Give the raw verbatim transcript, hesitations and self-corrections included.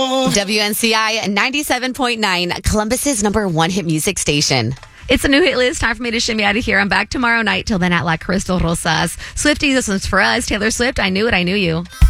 W N C I ninety-seven point nine, Columbus's number one hit music station. It's a new hit list. Time for me to shimmy out of here. I'm back tomorrow night. Till then, at La Crystal Rosas. Swifties, this one's for us. Taylor Swift, I Knew It, I Knew You.